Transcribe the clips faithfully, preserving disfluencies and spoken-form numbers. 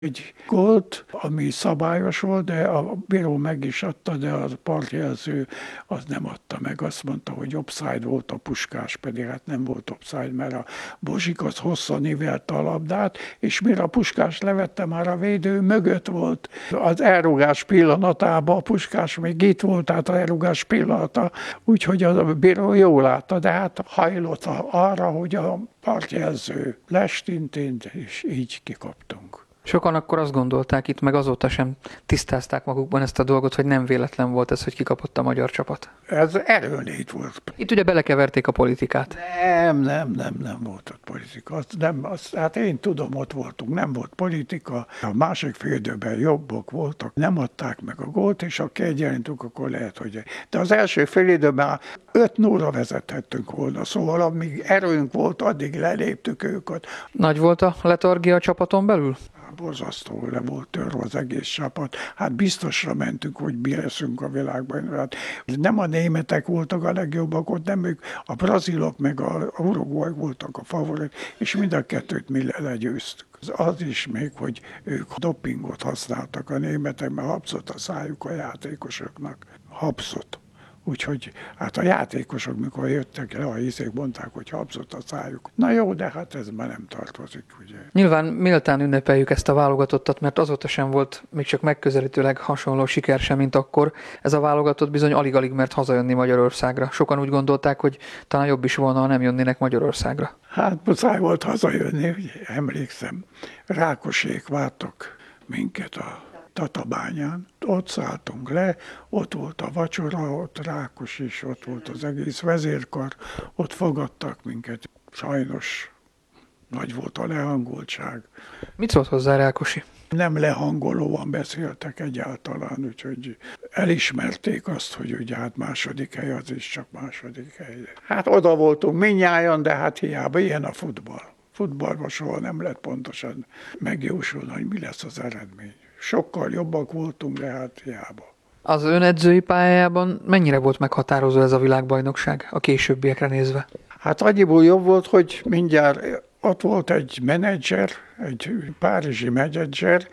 Egy gólt, ami szabályos volt, de a bíró meg is adta, de a partjelző az nem adta meg. Azt mondta, hogy offside volt a Puskás, pedig hát nem volt offside, mert a Bozsik az hosszan ívelte a labdát, és mire a Puskás levette, már a védő mögött volt. Az elrugás pillanatában a Puskás még itt volt, tehát az elrugás pillanata, úgyhogy a bíró jól látta, de hát hajlott arra, hogy a partjelző lestintint, és így kikaptunk. Sokan akkor azt gondolták itt, meg azóta sem tisztázták magukban ezt a dolgot, hogy nem véletlen volt ez, hogy kikapott a magyar csapat. Ez erőlét volt. Itt ugye belekeverték a politikát. Nem, nem, nem, nem volt ott politika. Az nem, az, hát én tudom, ott voltunk, nem volt politika. A másik félidőben jobbok voltak, nem adták meg a gólt, és ha kiegyenlítünk, akkor lehet, hogy... De az első félidőben öt nullra vezethettünk volna, szóval amíg erőnk volt, addig leléptük őket. Nagy volt a letargia a csapaton belül? Borzasztó le volt törve az egész csapat. Hát biztosra mentünk, hogy mi leszünk a világban. Hát nem a németek voltak a legjobbak, ott nem ők, a brazilok meg a uruguay voltak a favorit, és mind a kettőt mi legyőztük. Az is még, hogy ők dopingot használtak a németek, mert habzott a szájuk a játékosoknak. Habzott. Úgyhogy hát a játékosok, mikor jöttek le, a hiszék mondták, hogy habzott a szájuk. Na jó, de hát ez már nem tartozik, ugye. Nyilván méltán ünnepeljük ezt a válogatottat, mert azóta sem volt még csak megközelítőleg hasonló siker sem, mint akkor. Ez a válogatott bizony alig-alig mert hazajönni Magyarországra. Sokan úgy gondolták, hogy talán jobb is volna, ha nem jönnének Magyarországra. Hát muszáj volt hazajönni, ugye, emlékszem. Rákosék vártak minket a Tatabányán. Ott szálltunk le, ott volt a vacsora, ott Rákos is, ott volt az egész vezérkar, ott fogadtak minket. Sajnos nagy volt a lehangoltság. Mit szólt hozzá Rákosi? Nem lehangolóan beszéltek egyáltalán, úgyhogy elismerték azt, hogy ugye hát második hely, az is csak második hely. Hát oda voltunk mindnyájan, de hát hiába ilyen a futball. Futballban soha nem lehet pontosan megjósolni, hogy mi lesz az eredmény. Sokkal jobbak voltunk, de hát hiába. Az ön edzői pályájában mennyire volt meghatározó ez a világbajnokság a későbbiekre nézve? Hát annyiból jobb volt, hogy mindjárt ott volt egy menedzser, egy párizsi menedzser,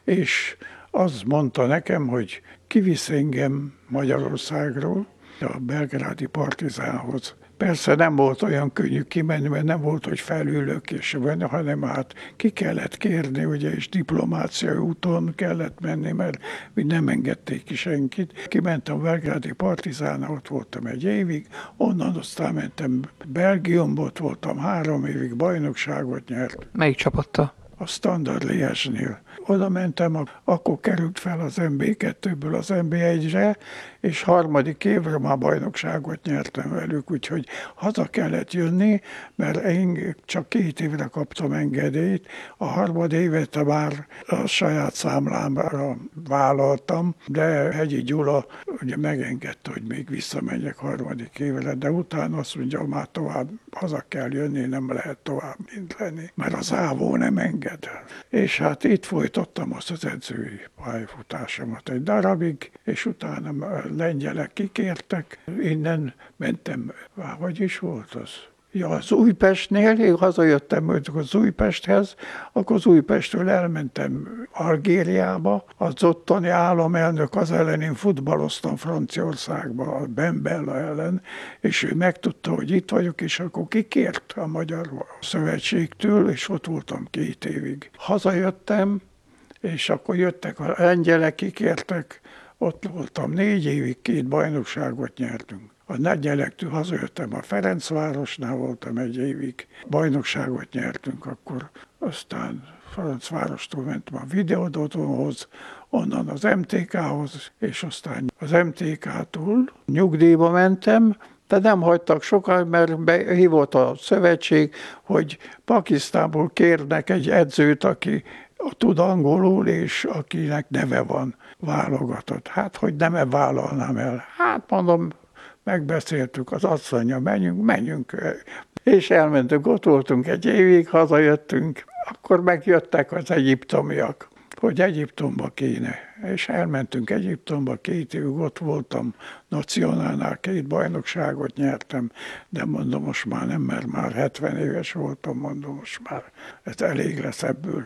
és az mondta nekem, hogy kivisz engem Magyarországról a belgrádi Partizánhoz. Persze nem volt olyan könnyű kimenni, mert nem volt, hogy felülök és venni, hanem hát ki kellett kérni, ugye, és diplomáciai úton kellett menni, mert nem engedték ki senkit. Kimentem a belgrádi Partizánra, ott voltam egy évig, onnan aztán mentem Belgiumba, ott voltam három évig, bajnokságot nyert. Melyik csapattal? A Standard Liège-nél. Oda mentem, akkor került fel az en bé kettőből az en bé egyre, és harmadik évre már bajnokságot nyertem velük, úgyhogy haza kellett jönni, mert én csak két évre kaptam engedélyt, a harmadik évet már a saját számlámra vállaltam, de Hegyi Gyula ugye megengedte, hogy még visszamenjek harmadik évre, de utána azt mondja, már tovább haza kell jönni, nem lehet tovább mint lenni, mert az ávó nem enged. És hát itt folytattam azt az edzői pályafutásomat egy darabig, és utána a lengyelek kikértek, innen mentem, hogy is volt az? Ja, az Újpestnél, én hazajöttem az Újpesthez, akkor az Újpestről elmentem Algériába, az ottani államelnök az ellen én futballoztam Franciaországba, a Bembella ellen, és ő megtudta, hogy itt vagyok, és akkor kikért a Magyar Szövetségtől, és ott voltam két évig. Hazajöttem, és akkor jöttek a lengyelek, kikértek, ott voltam négy évig, két bajnokságot nyertünk. A lengyelektől hazajöttem, a Ferencvárosnál voltam egy évig, bajnokságot nyertünk, akkor aztán Ferencvárostól mentem a Videodotonhoz, onnan az em té ká-hoz, és aztán az em té ká-tól nyugdíjba mentem, de nem hagytak sokan, mert behívott a szövetség, hogy Pakisztánból kérnek egy edzőt, aki tud angolul, és akinek neve van válogatott. Hát, hogy nem-e vállalnám el? Hát mondom, megbeszéltük az asszonya, menjünk, menjünk. És elmentünk, ott voltunk egy évig, hazajöttünk, akkor megjöttek az egyiptomiak, hogy Egyiptomba kéne. És elmentünk Egyiptomba, két évig ott voltam, Nacionálnál két bajnokságot nyertem, de mondom, most már nem, mert már hetven éves voltam, mondom, most már ez elég lesz ebből.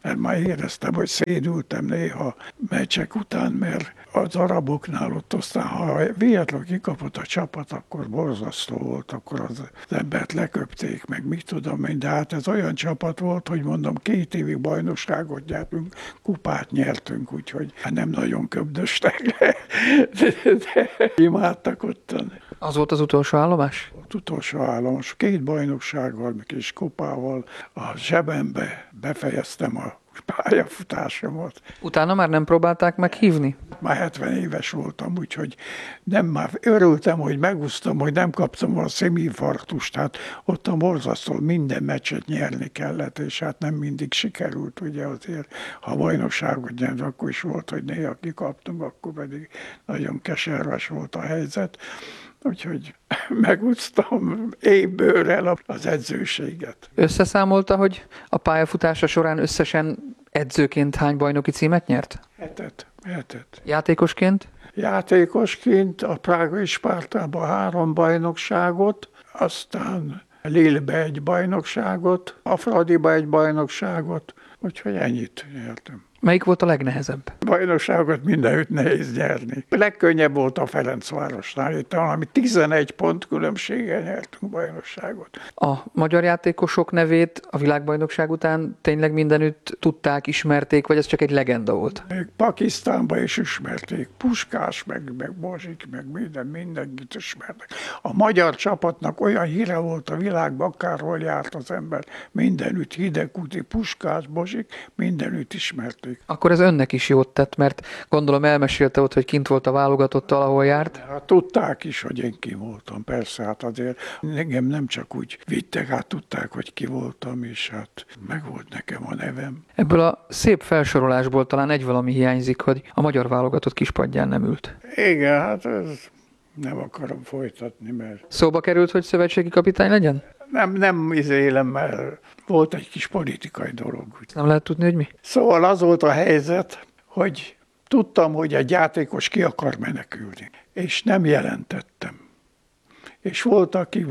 mert már éreztem, hogy szédültem néha meccsek után, mert az araboknál ott aztán, ha véletlenül kikapott a csapat, akkor borzasztó volt, akkor az embert leköpték, meg mit tudom én, de hát ez olyan csapat volt, hogy mondom, két évig bajnokságot nyertünk, kupát nyertünk, úgyhogy hát nem nagyon köbdöstek, de, de imádtak ottan. Az volt az utolsó állomás? Az utolsó állomás, két bajnoksággal, meg kis kupával a zsebembe befejeztem a pályafutásomat. Utána már nem próbálták meghívni? Már hetven éves voltam, úgyhogy nem már örültem, hogy megúsztam, hogy nem kaptam a szeminfarktust, hát ott a borzasztó minden meccset nyerni kellett, és hát nem mindig sikerült, ugye azért, ha bajnokságot nyert, akkor is volt, hogy néha kikaptunk, akkor pedig nagyon keserves volt a helyzet. Úgyhogy megúsztam éjbőrrel az edzőséget. Összeszámolta, hogy a pályafutása során összesen edzőként hány bajnoki címet nyert? Hetet, hetet. Játékosként? Játékosként a prágai Spártában három bajnokságot, aztán Lillebe egy bajnokságot, a Fradiba egy bajnokságot, úgyhogy ennyit nyertem. Melyik volt a legnehezebb? Bajnokságot mindenütt nehéz nyerni. A legkönnyebb volt a Ferencvárosnál, itt valami tizenegy pont különbséggel nyertünk bajnokságot. A magyar játékosok nevét a világbajnokság után tényleg mindenütt tudták, ismerték, vagy ez csak egy legenda volt? Még Pakisztánban is ismerték. Puskás, meg, meg Bozsik, meg minden, mindenkit ismertek. A magyar csapatnak olyan híre volt a világban, akárhol járt az ember, mindenütt Hidegkúti, Puskás, Bozsik, mindenütt ismerték. Akkor ez önnek is jót tett, mert gondolom elmesélte ott, hogy kint volt a válogatottal, ahol járt. Hát tudták is, hogy én ki voltam, persze, hát azért engem nem csak úgy vittek, hát tudták, hogy ki voltam, és hát meg volt nekem a nevem. Ebből a szép felsorolásból talán egy valami hiányzik, hogy a magyar válogatott kispadján nem ült. Igen, hát ez nem akarom folytatni, mert... Szóba került, hogy szövetségi kapitány legyen? Nem, nem izélem, mert volt egy kis politikai dolog. Nem lehet tudni, hogy mi? Szóval az volt a helyzet, hogy tudtam, hogy egy játékos ki akar menekülni, és nem jelentettem. És volt, aki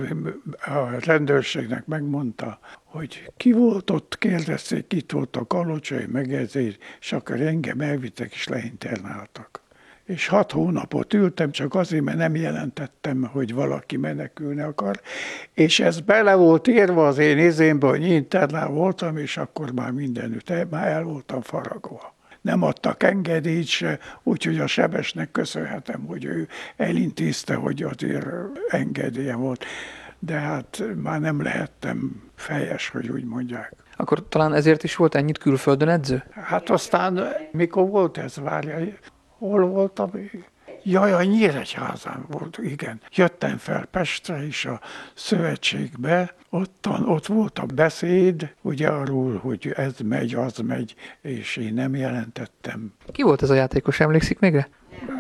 a rendőrségnek megmondta, hogy ki volt ott, kérdezték, itt volt a kalocsai megedzés, és akkor engem elvittek és leinternáltak. És hat hónapot ültem, csak azért, mert nem jelentettem, hogy valaki menekülni akar, és ez bele volt írva az én izémbe, hogy internál voltam, és akkor már mindenütt, már el voltam faragva. Nem adtak engedélyt se, úgyhogy a Sebesnek köszönhetem, hogy ő elintézte, hogy azért engedélye volt. De hát már nem lehettem fejes, hogy úgy mondják. Akkor talán ezért is volt ennyit külföldön edző? Hát aztán, mikor volt ez, várja, hol voltam? Jaj, a Nyíregyházán volt, igen. Jöttem fel Pestre is a szövetségbe, ottan, ott volt a beszéd, ugye arról, hogy ez megy, az megy, és én nem jelentettem. Ki volt ez a játékos, emlékszik még rá?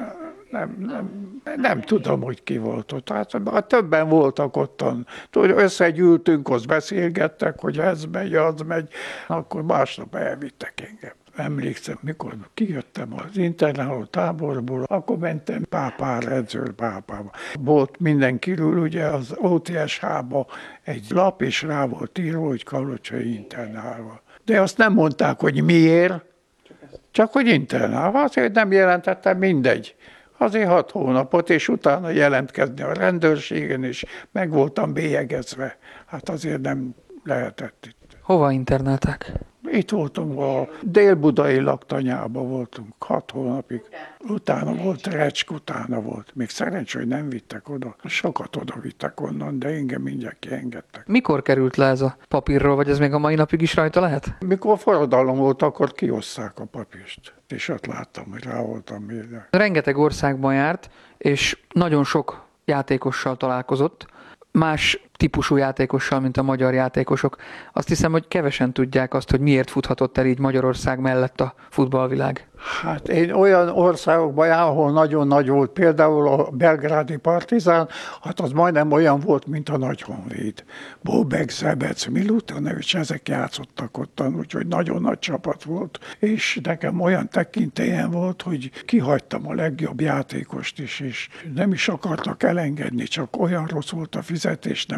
Nem, nem, nem tudom, hogy ki volt ott. Hát többen voltak ottan. Tudod, összegyűltünk, azt beszélgettek, hogy ez megy, az megy, akkor másnap elvittek engem. Emlékszem, mikor kijöttem az internáló táborból, akkor mentem Pápára, edzőr Pápába. Volt mindenkiről ugye az o té es há-ba egy lap, és rá volt írva, hogy kalocsai internálva. De azt nem mondták, hogy miért, csak hogy internálva. Azért nem jelentettem, mindegy. Azért hat hónapot, és utána jelentkezni a rendőrségen, és meg voltam bélyegezve. Hát azért nem lehetett itt. Hova internálták? Itt voltunk, a dél-budai laktanyában voltunk hat hónapig. Utána volt Recsk, utána volt. Még szerencsé, hogy nem vittek oda. Sokat oda vittek onnan, de engem mindjárt kiengedtek. Mikor került le ez a papírról, vagy ez még a mai napig is rajta lehet? Mikor forradalom volt, akkor kioszták a papírt. És ott láttam, hogy rá voltam mérve. Rengeteg országban járt, és nagyon sok játékossal találkozott. Más típusú játékossal, mint a magyar játékosok. Azt hiszem, hogy kevesen tudják azt, hogy miért futhatott el így Magyarország mellett a futballvilág. Hát én olyan országokban jár, ahol nagyon nagy volt, például a belgrádi Partizán, hát az majdnem olyan volt, mint a Nagyhonvéd. Bobek, Zebec, Milutinovic, ezek játszottak ottan, úgyhogy nagyon nagy csapat volt, és nekem olyan tekintélyem volt, hogy kihagytam a legjobb játékost is, és nem is akartak elengedni, csak olyan rossz volt a fizetés, nem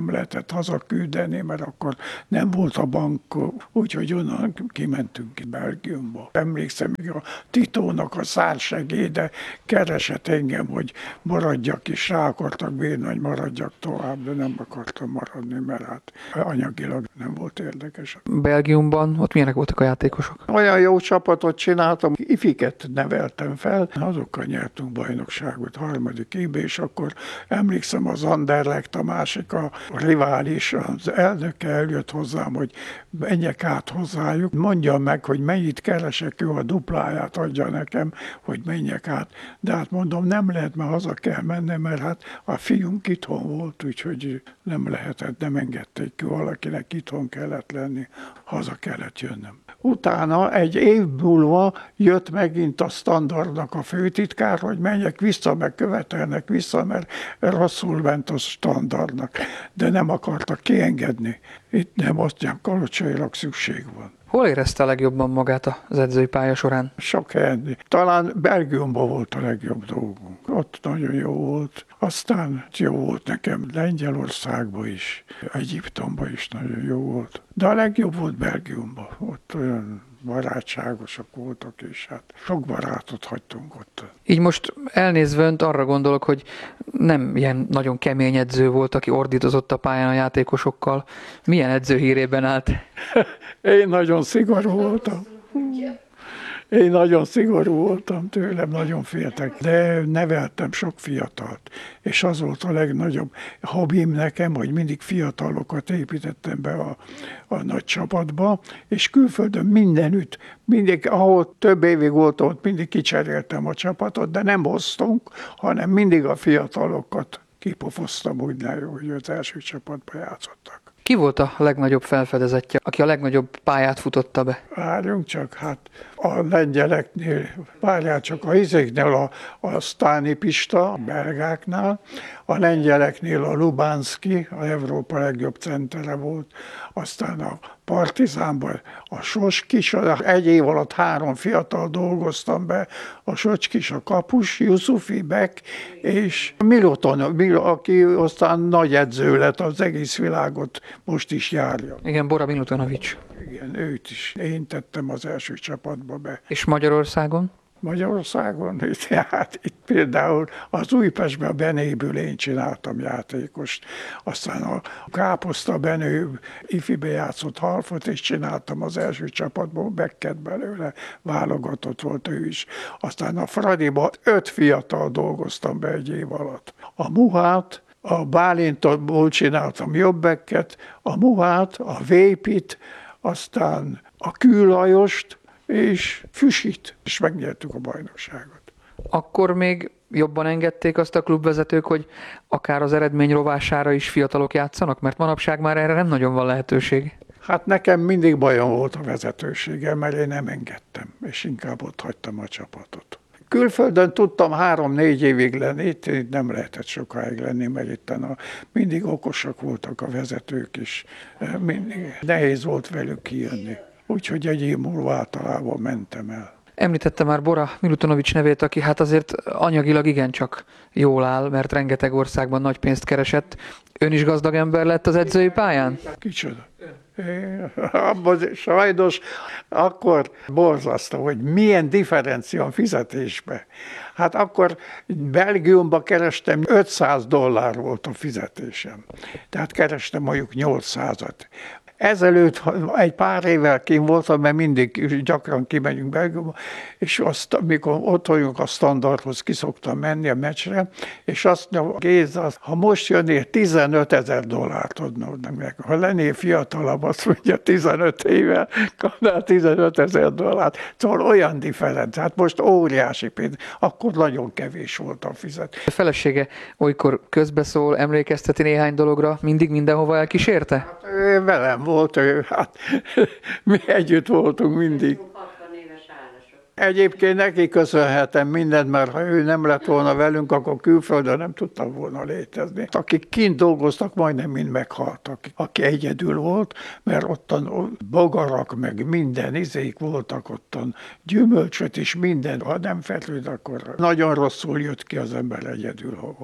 nem lehetett hazaküldeni, mert akkor nem volt a bank, úgyhogy onnan kimentünk ki Belgiumba. Emlékszem, hogy a Titónak a szársegéde keresett engem, hogy maradjak is, rá akartak bírni, hogy maradjak tovább, de nem akartam maradni, mert hát anyagilag nem volt érdekes. Belgiumban ott milyenek voltak a játékosok? Olyan jó csapatot csináltam, ifiket neveltem fel, azokkal nyertünk bajnokságot, harmadik évben, és akkor emlékszem, az Anderlecht, a másik, a rivális, az elnöke eljött hozzám, hogy menjek át hozzájuk, mondjam meg, hogy mennyit keresek, ő a dupláját adja nekem, hogy menjek át. De hát mondom, nem lehet, mert haza kell mennem, mert hát a fiunk itthon volt, úgyhogy nem lehetett, nem engedték ki, valakinek itthon kellett lenni, haza kellett jönnöm. Utána egy év múlva jött megint a Standardnak a főtitkár, hogy menjek vissza, meg követelnek vissza, mert rosszul ment a Standardnak, de nem akartak kiengedni. Itt nem mondják, kalocsailag szükség van. Hol érezte a legjobban magát az edzői pálya során? Sok helyen. Talán Belgiumban volt a legjobb dolgunk. Ott nagyon jó volt. Aztán jó volt nekem Lengyelországban is, Egyiptomban is nagyon jó volt. De a legjobb volt Belgiumban. Ott olyan barátságosak voltak, és hát sok barátot hagytunk ott. Így most elnézve önt arra gondolok, hogy nem ilyen nagyon kemény edző volt, aki ordítozott a pályán a játékosokkal. Milyen edző hírében állt? Én nagyon szigorú voltam. Én nagyon szigorú voltam tőlem, nagyon féltek, de neveltem sok fiatalt, és az volt a legnagyobb hobbim nekem, hogy mindig fiatalokat építettem be a, a nagy csapatba, és külföldön mindenütt, mindig, ahol több évig voltam, ott mindig kicseréltem a csapatot, de nem hoztunk, hanem mindig a fiatalokat kipofoztam úgy, hogy az első csapatba játszottak. Ki volt a legnagyobb felfedezetje, aki a legnagyobb pályát futotta be? Várjunk csak, hát a lengyeleknél, várjál csak a izéknél a, a Stáni Pista, a belgáknál, a lengyeleknél a Lubánszki, a Európa legjobb centere volt, aztán a Partizánban a Soskis, egy év alatt három fiatal dolgoztam be, a Soskis, a kapus, Jusufi, Beck és Miloton, aki aztán nagy edző lett, az egész világot most is járja. Igen, Bora Milutonovics. Igen, őt is. Én tettem az első csapatba be. És Magyarországon? Magyarországon, hát itt például az Újpestben a Benéből én csináltam játékost, aztán a Káposzta Benő ifibe játszott halfot, és csináltam az első csapatból, Becket belőle, válogatott volt ő is. Aztán a Fradiba öt fiatal dolgoztam be egy év alatt. A Muhát, a Bálintból csináltam Jobbeket, a Muhát, a Vépit, aztán a Küllajost, és Füsit, és megnyertük a bajnokságot. Akkor még jobban engedték azt a klubvezetők, hogy akár az eredmény rovására is fiatalok játszanak? Mert manapság már erre nem nagyon van lehetőség. Hát nekem mindig bajom volt a vezetőséggel, mert én nem engedtem, és inkább ott hagytam a csapatot. Külföldön tudtam három-négy évig lenni, itt nem lehetett sokáig lenni, mert itt a, mindig okosak voltak a vezetők, és mindig nehéz volt velük kijönni. Úgyhogy egy év múlva általában mentem el. Említette már Bora Milutonovics nevét, aki hát azért anyagilag igencsak jól áll, mert rengeteg országban nagy pénzt keresett. Ön is gazdag ember lett az edzői pályán? Kicsoda? Abban sajnos akkor borzasztó, hogy milyen differencia a fizetésbe. Hát akkor Belgiumban kerestem, ötszáz dollár volt a fizetésem. Tehát kerestem mondjuk nyolcszázat. Ezelőtt egy pár évvel kint voltam, mert mindig gyakran kimegyünk Belgiumba, és azt, amikor ott vagyunk a Standardhoz, ki szoktam menni a meccsre, és azt mondja, Géza, ha most jönnél, tizenöt ezer dollárt adnak meg. Ha lennél fiatalabb, azt mondja, tizenöt éve, kapnál tizenöt ezer dollárt. Szóval olyan differenc, hát most óriási pénz, akkor nagyon kevés volt a fizet. A felesége olykor közbeszól, emlékezteti néhány dologra, mindig mindenhova elkísérte? Hát, ő velem volt, ő, hát mi együtt voltunk mindig. Egyébként neki köszönhetem mindent, mert ha ő nem lett volna velünk, akkor külföldön nem tudtam volna létezni. Akik kint dolgoztak, majdnem mind meghaltak. Aki egyedül volt, mert ottan bogarak, meg minden izék voltak ottan, gyümölcsöt is minden. Ha nem felült, akkor nagyon rosszul jött ki az ember egyedül, ha volt.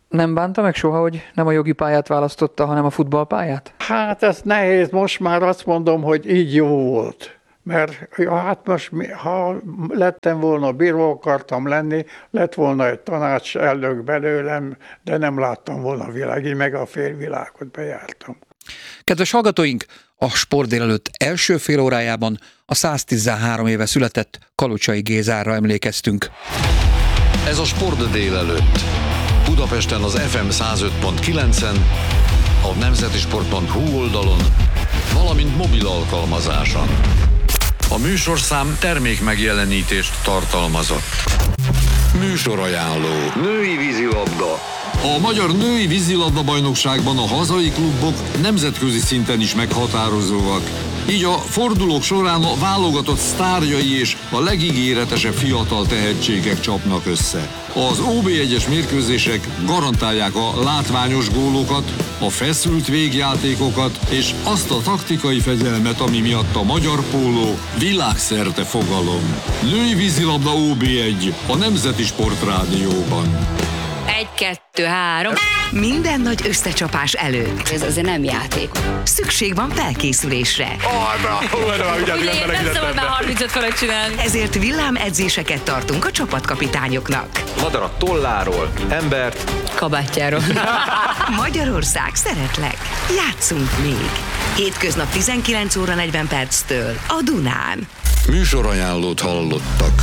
Nem bánta meg soha, hogy nem a jogi pályát választotta, hanem a futballpályát? Hát ez nehéz, most már azt mondom, hogy így jó volt. Mert ja, hát most, ha lettem volna bíró, akartam lenni, lett volna egy tanács elnök belőlem, de nem láttam volna a világ, így meg a félvilágot bejártam. Kedves hallgatóink, a Sport délelőtt első fél órájában a száztizenhárom éve született Kalocsai Gézára emlékeztünk. Ez a Sport délelőtt. Budapesten az ef em száz öt pont kilencen, a nemzetisport pont hu oldalon, valamint mobil alkalmazáson. A műsorszám termékmegjelenítést tartalmazott. Műsorajánló. Női vízilabda. A magyar női vízilabda-bajnokságban a hazai klubok nemzetközi szinten is meghatározóak. Így a fordulók során a válogatott sztárjai és a legígéretesebb fiatal tehetségek csapnak össze. Az o bé egyes mérkőzések garantálják a látványos gólokat, a feszült végjátékokat és azt a taktikai fegyelmet, ami miatt a magyar póló világszerte fogalom. Női vízilabda o bé egy a Nemzeti Sportrádióban. Egy, kettő, három. Minden nagy összecsapás előtt Ez azért nem játék. szükség van felkészülésre. Ugye nem szabad már harmincöt fölött csinálni. Ezért villámedzéseket tartunk a csapatkapitányoknak. Madarat tolláról, embert. Kabátjáról. Magyarország, szeretlek! Játszunk még! Hétköznap tizenkilenc óra negyven perctől a Dunán. Műsorajánlót hallottak.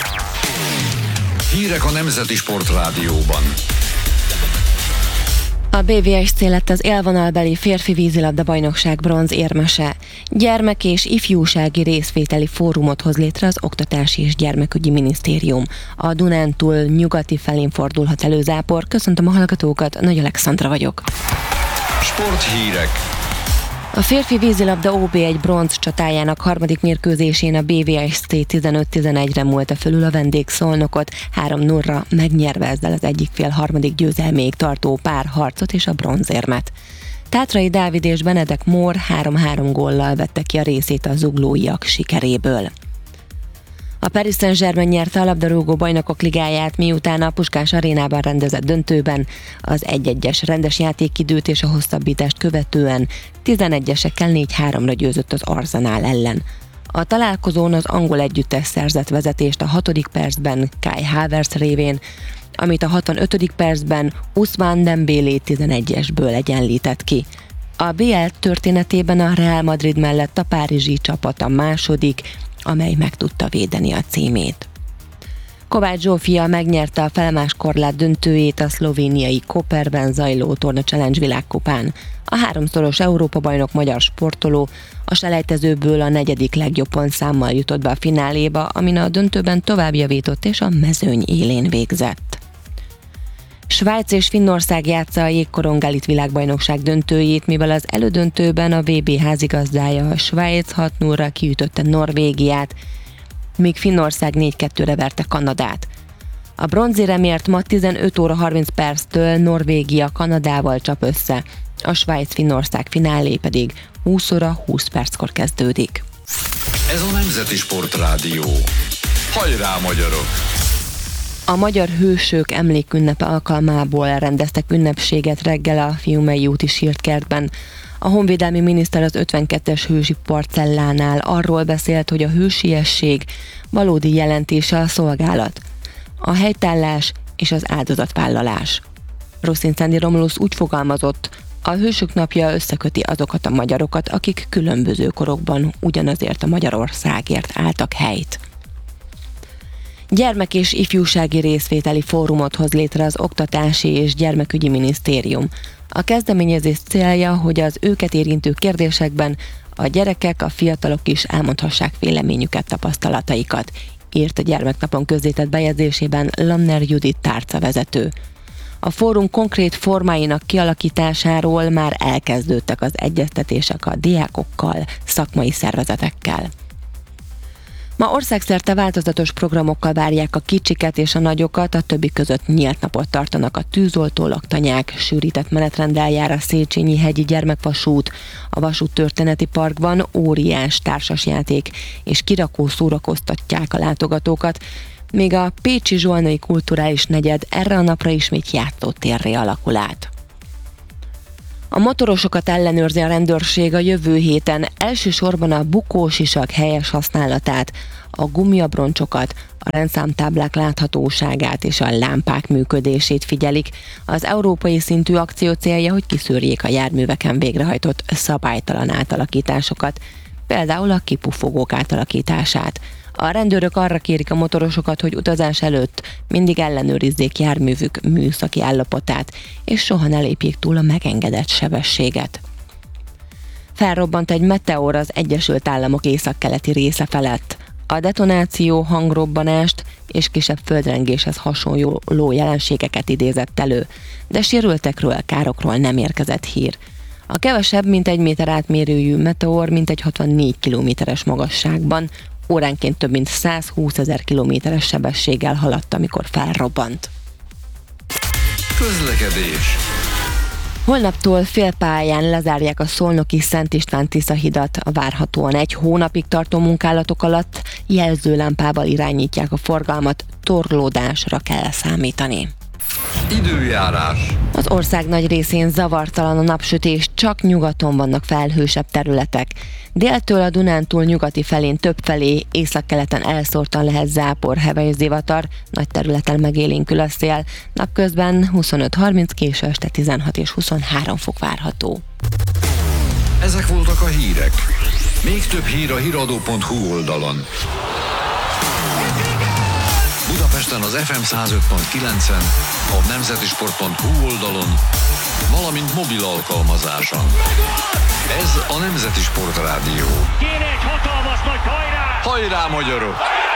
Hírek a Nemzeti Sportrádióban. A bé vé es cé lett az élvonalbeli férfi vízilabda bajnokság bronz érmese. Gyermek- és ifjúsági részvételi fórumot hoz létre az Oktatási és Gyermekügyi Minisztérium. A Dunántúl nyugati felén fordulhat elő zápor. Köszöntöm a hallgatókat, Nagy Alexandra vagyok. Sporthírek. A férfi vízilabda o bé egy bronz csatájának harmadik mérkőzésén a bé vé es cé tizenöt tizenegyre múlta fölül a vendég Szolnokot, három nullra megnyerve ezzel az egyik fél harmadik győzelméig tartó párharcot és a bronzérmet. Tátrai Dávid és Benedek Mór három-három góllal vette ki a részét a zuglóiak sikeréből. A Paris Saint-Germain nyerte a labdarúgó bajnokok ligáját, miután a Puskás arénában rendezett döntőben az egy-egyes rendes játékidőt és a hosszabbítást követően tizenegyesekkel négy-háromra győzött az Arsenal ellen. A találkozón az angol együttes szerzett vezetést a hatodik percben Kai Havertz révén, amit a hatvanötödik percben Ousmane Dembélé tizenegyesből egyenlített ki. A bé el történetében a Real Madrid mellett a párizsi csapat a második, amely meg tudta védeni a címét. Kovács Zsófia megnyerte a felemáskorlát döntőjét a szlovéniai Koperben zajló Torna Challenge világkupán. A háromszoros Európa-bajnok magyar sportoló a selejtezőből a negyedik legjobb pontszámmal jutott be a fináléba, amin a döntőben tovább javított és a mezőny élén végzett. Svájc és Finnország játsza a jégkorong elit világbajnokság döntőjét, mivel az elődöntőben a vé bé házigazdája a Svájc hat nullra kiütötte Norvégiát, míg Finnország négy kettőre verte Kanadát. A bronzéremért ma tizenöt óra harminc perctől Norvégia Kanadával csap össze, a Svájc-Finnország finálé pedig húsz óra húsz perckor kezdődik. Ez a Nemzeti Sportrádió. Hajrá, magyarok! A Magyar Hősök emlékünnepe alkalmából rendeztek ünnepséget reggel a Fiumei úti Sírtkertben. A honvédelmi miniszter az ötvenkettes hősi parcellánál arról beszélt, hogy a hősiesség valódi jelentése a szolgálat, a helytállás és az áldozatvállalás. Rosszincándi Romulusz úgy fogalmazott, a Hősök napja összeköti azokat a magyarokat, akik különböző korokban ugyanazért a Magyarországért álltak helyt. Gyermek- és ifjúsági részvételi fórumot hoz létre az Oktatási és Gyermekügyi Minisztérium. A kezdeményezés célja, hogy az őket érintő kérdésekben a gyerekek, a fiatalok is elmondhassák véleményüket, tapasztalataikat, írt a gyermeknapon közzétett bejegyzésében Lanner Judit tárcavezető. A fórum konkrét formáinak kialakításáról már elkezdődtek az egyeztetések a diákokkal, szakmai szervezetekkel. Ma országszerte változatos programokkal várják a kicsiket és a nagyokat, a többi között nyílt napot tartanak a tűzoltó laktanyák, sűrített menetrenddel jár a Széchenyi hegyi gyermekvasút, a Vasút Történeti Parkban óriás társasjáték és kirakó szórakoztatják a látogatókat, míg a pécsi Zsolnai Kulturális Negyed erre a napra ismét játszótérré alakul át. A motorosokat ellenőrzi a rendőrség a jövő héten, elsősorban a bukósisak helyes használatát, a gumiabroncsokat, a rendszámtáblák láthatóságát és a lámpák működését figyelik. Az európai szintű akció célja, hogy kiszűrjék a járműveken végrehajtott szabálytalan átalakításokat, például a kipufogók átalakítását. A rendőrök arra kérik a motorosokat, hogy utazás előtt mindig ellenőrizzék járművük műszaki állapotát, és soha ne lépjék túl a megengedett sebességet. Felrobbant egy meteor az Egyesült Államok északkeleti része felett. A detonáció hangrobbanást és kisebb földrengéshez hasonló jelenségeket idézett elő, de sérültekről, károkról nem érkezett hír. A kevesebb, mint egy méter átmérőjű meteor mintegy hatvannégy kilométeres magasságban, óránként több mint százhúszezer kilométeres sebességgel haladt, amikor felrobbant. Közlekedés. Holnaptól félpályán lezárják a szolnoki Szent István-Tisza hidat, a várhatóan egy hónapig tartó munkálatok alatt jelzőlámpával irányítják a forgalmat, torlódásra kell számítani. Időjárás. Az ország nagy részén zavartalan a napsütés, csak nyugaton vannak felhősebb területek. Déltől a Dunántúl nyugati felén többfelé, északkeleten elszórtan lehet zápor, heves és zivatar, nagy területen megélénkül a szél. Napközben huszonöt harminc, késő este tizenhat és huszonhárom fok várható. Ezek voltak a hírek. Még több hír a híradó pont hu oldalon. Budapesten az ef em száz öt pont kilencen, a nemzetisport pont hu oldalon, valamint mobil alkalmazáson. Ez a Nemzeti Sport Rádió. Kéne egy hatalmas nagy hajrá! Hajrá, magyarok!